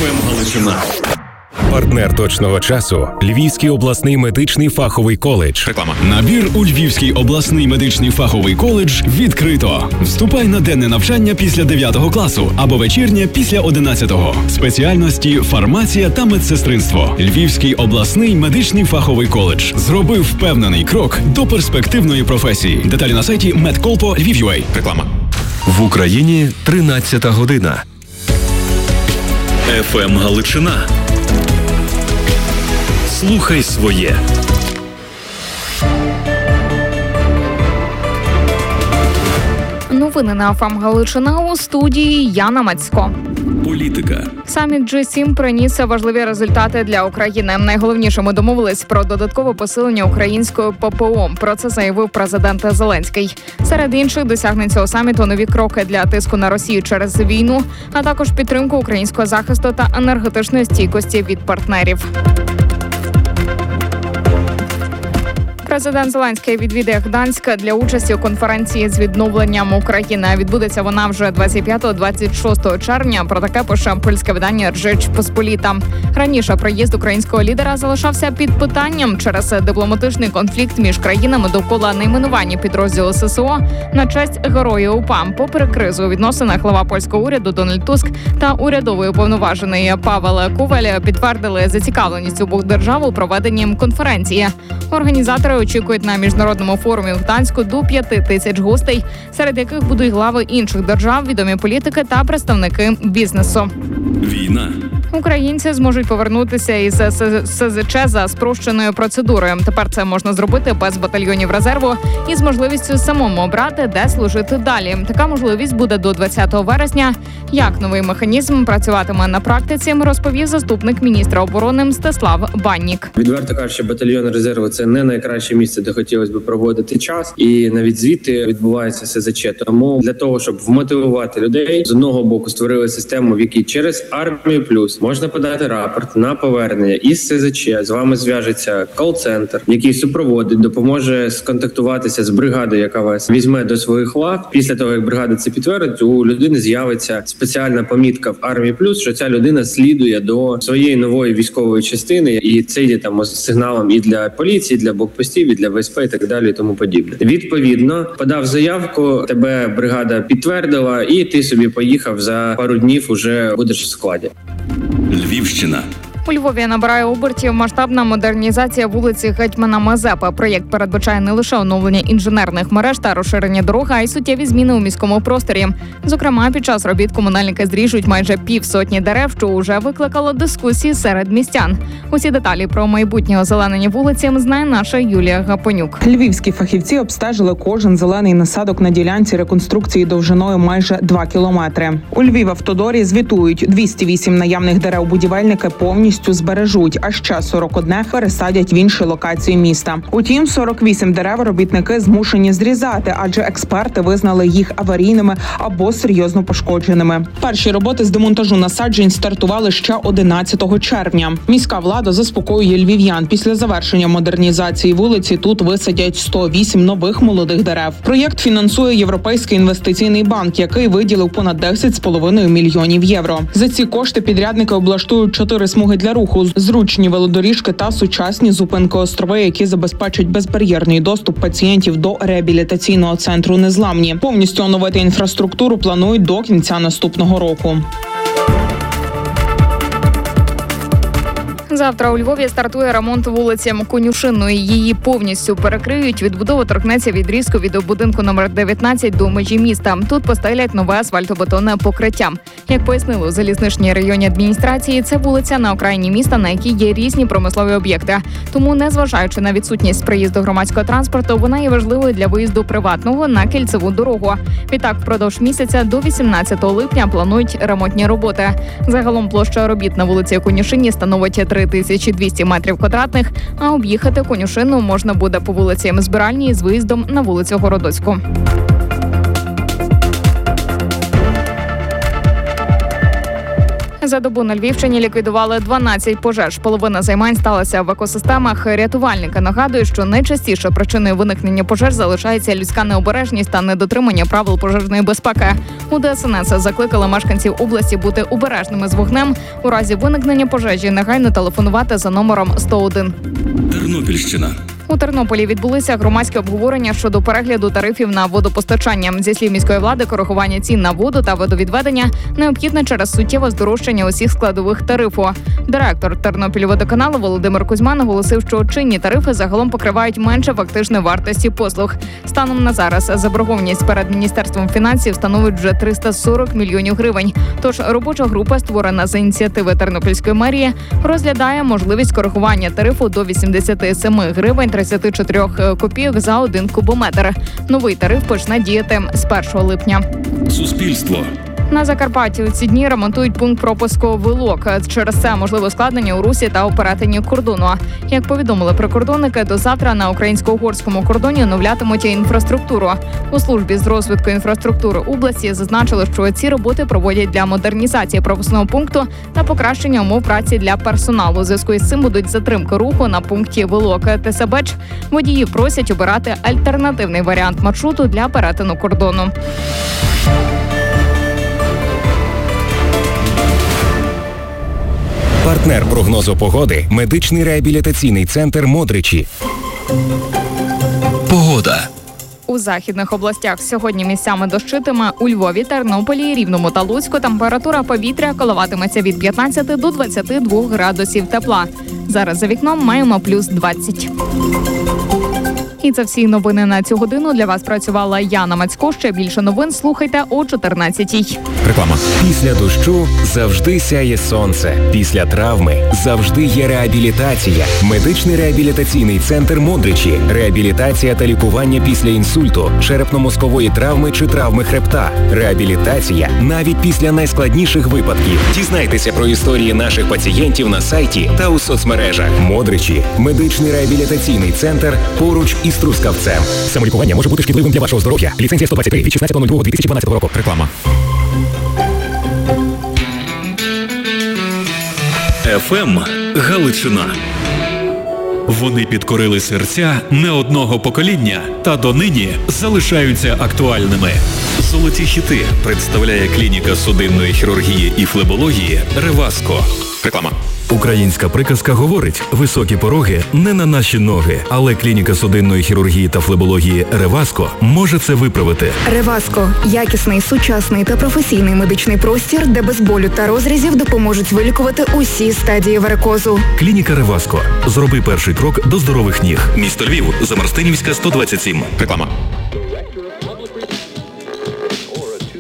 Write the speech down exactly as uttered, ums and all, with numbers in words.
еф ем Галичина. Партнер точного часу – Львівський обласний медичний фаховий коледж. Реклама. Набір у Львівський обласний медичний фаховий коледж відкрито. Вступай на денне навчання після дев'ятого класу або вечірнє після одинадцятого. Спеціальності фармація та медсестринство. Львівський обласний медичний фаховий коледж зробив впевнений крок до перспективної професії. Деталі на сайті медколпо точка львів точка ю а. Реклама. В Україні тринадцята година. еф ем Галичина. Слухай своє. Новини на еф ем Галичина, у студії Яна Мацько. Політика. Саміт джі сім приніс важливі результати для України. Найголовніше, ми домовились про додаткове посилення української пе пе о. Про це заявив президент Зеленський. Серед інших досягнень цього саміту нові кроки для тиску на Росію через війну, а також підтримку українського захисту та енергетичної стійкості від партнерів. Президент Зеленський відвідає Гданськ для участі у конференції з відновленням України. Відбудеться вона вже двадцять п'ятого - двадцять шостого червня. Про таке пише польське видання «Річ Посполіта». Раніше приїзд українського лідера залишався під питанням через дипломатичний конфлікт між країнами довкола найменування підрозділу ес се о на честь Героя УПА. Попри кризу у відносинах, глава польського уряду Дональд Туск та урядовий уповноважений Павел Коваль підтвердили зацікавленість обох держав у проведенні конференції. Організатори очікують на міжнародному форумі в Гданську до п'яти тисяч гостей, серед яких будуть глави інших держав, відомі політики та представники бізнесу. Війна. Українці зможуть повернутися із ес зет че за спрощеною процедурою. Тепер це можна зробити без батальйонів резерву і з можливістю самому обрати, де служити далі. Така можливість буде до двадцятого вересня. Як новий механізм працюватиме на практиці, розповів заступник міністра оборони Мстислав Баннік. Відверто кажучи, батальйон резерву – це не найкраще місце, де хотілося б проводити час. І навіть звідти відбувається ес зет че. Тому для того, щоб вмотивувати людей, з одного боку створили систему, в якій через Армію Плюс можна подати рапорт на повернення із ес зет че. З вами зв'яжеться кол-центр, який супроводить, допоможе сконтактуватися з бригадою, яка вас візьме до своїх лав. Після того, як бригада це підтвердить, у людини з'явиться спеціальна помітка в Армії Плюс, що ця людина слідує до своєї нової військової частини. І це йде там сигналом і для поліції, і для блокпостів, і для ве ес пе, і так далі, і тому подібне. Відповідно, подав заявку, тебе бригада підтвердила, і ти собі поїхав за пару днів, уже будеш в складі. Львівщина. У Львові набирає обертів масштабна модернізація вулиці Гетьмана Мазепи. Проєкт передбачає не лише оновлення інженерних мереж та розширення дорог, а й суттєві зміни у міському просторі. Зокрема, під час робіт комунальники зріжуть майже півсотні дерев, що вже викликало дискусії серед містян. Усі деталі про майбутнє озеленення вулиці знає наша Юлія Гапонюк. Львівські фахівці обстежили кожен зелений насадок на ділянці реконструкції довжиною майже два кілометри. У Львівавтодорі звітують, двісті вісім наявних дерев будівельники повністю збережуть, а ще сорок одне пересадять в інші локації міста. Утім, сорок вісім дерев робітники змушені зрізати, адже експерти визнали їх аварійними або серйозно пошкодженими. Перші роботи з демонтажу насаджень стартували ще одинадцятого червня. Міська влада заспокоює львів'ян. Після завершення модернізації вулиці тут висадять сто вісім нових молодих дерев. Проєкт фінансує Європейський інвестиційний банк, який виділив понад десять з половиною мільйонів євро. За ці кошти підрядники облаштують чотири смуги для руху, зручні велодоріжки та сучасні зупинки-острови, які забезпечать безбар'єрний доступ пацієнтів до реабілітаційного центру «Незламні». Повністю оновити інфраструктуру планують до кінця наступного року. Завтра у Львові стартує ремонт вулиці Конюшинної. Її повністю перекриють. Відбудова торкнеться відрізку від будинку номер дев'ятнадцять до межі міста. Тут постелять нове асфальтобетонне покриття. Як пояснили у залізничній районній адміністрації, це вулиця на окраїні міста, на якій є різні промислові об'єкти. Тому, незважаючи на відсутність приїзду громадського транспорту, вона є важливою для виїзду приватного на кільцеву дорогу. Відтак, впродовж місяця до вісімнадцятого липня планують ремонтні роботи. Загалом площа робіт на вулиці Конюшинній становить три тисячі двісті метрів квадратних, а об'їхати Конюшину можна буде по вулиці Збиральній з виїздом на вулицю Городоцьку. За добу на Львівщині ліквідували дванадцять пожеж. Половина займань сталася в екосистемах. Рятувальники нагадують, що найчастіше причиною виникнення пожеж залишається людська необережність та недотримання правил пожежної безпеки. У ДСНС закликали мешканців області бути обережними з вогнем. У разі виникнення пожежі негайно телефонувати за номером сто один. Тернопільщина. У Тернополі відбулися громадські обговорення щодо перегляду тарифів на водопостачання. Зі слів міської влади, коригування цін на воду та водовідведення необхідне через суттєве здорожчання усіх складових тарифу. Директор Тернопільводоканалу Володимир Кузьма наголосив, що чинні тарифи загалом покривають менше фактичної вартості послуг. Станом на зараз заборгованість перед Міністерством фінансів становить вже триста сорок мільйонів гривень. Тож робоча група, створена за ініціативи Тернопільської мерії, розглядає можливість коригування тарифу до вісімдесят сім гривень тридцять чотири копійок за один кубометр. Новий тариф почне діяти з першого липня. Суспільство. На Закарпатті у ці дні ремонтують пункт пропуску «Вилок». Через це можливе ускладнення у русі та у перетині кордону. Як повідомили прикордонники, до завтра на українсько-угорському кордоні оновлятимуть інфраструктуру. У службі з розвитку інфраструктури області зазначили, що ці роботи проводять для модернізації пропускного пункту та покращення умов праці для персоналу. У зв'язку із цим будуть затримки руху на пункті «Вилок» Тесабеч. Водії просять обирати альтернативний варіант маршруту для перетину кордону. Партнер прогнозу погоди – медичний реабілітаційний центр «Модричі». Погода. У західних областях сьогодні місцями дощитиме. У Львові, Тернополі, Рівному та Луцьку температура повітря коливатиметься від п'ятнадцяти до двадцяти двох градусів тепла. Зараз за вікном маємо плюс двадцять. І це всі новини на цю годину. Для вас працювала Яна Мацько. Ще більше новин слухайте о чотирнадцятій. Реклама. Після дощу завжди сяє сонце. Після травми завжди є реабілітація. Медичний реабілітаційний центр «Модричі». Реабілітація та лікування після інсульту, черепно-мозкової травми чи травми хребта. Реабілітація навіть після найскладніших випадків. Дізнайтеся про історії наших пацієнтів на сайті та у соцмережах. «Модричі» – медичний реабілітаційний центр поруч із Трускавцем. Самолікування може бути шкідливим для вашого здоров'я. Ліцензія сто двадцять три від шістнадцятого лютого дві тисячі дванадцятого року. Реклама. еф ем Галичина. Вони підкорили серця не одного покоління та донині залишаються актуальними. Золоті хіти представляє клініка судинної хірургії і флебології «Реваско». Реклама. Українська приказка говорить: високі пороги не на наші ноги, але клініка судинної хірургії та флебології «Реваско» може це виправити. «Реваско» – якісний, сучасний та професійний медичний простір, де без болю та розрізів допоможуть вилікувати усі стадії варикозу. Клініка «Реваско». Зроби перший крок до здорових ніг. Місто Львів, Замарстинівська, сто двадцять сім. Реклама.